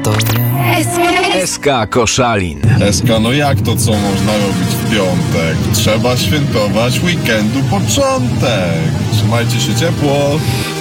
to ja. SK Koszalin. SK, no jak to co można robić w piątek? Trzeba świętować weekendu początek. Trzymajcie się ciepło.